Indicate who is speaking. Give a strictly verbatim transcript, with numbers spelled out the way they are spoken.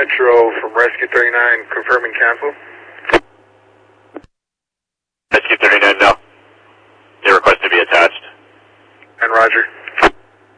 Speaker 1: Metro from Rescue thirty-nine, confirming cancel.
Speaker 2: Rescue thirty-nine, no. They request to be attached.
Speaker 1: And Roger.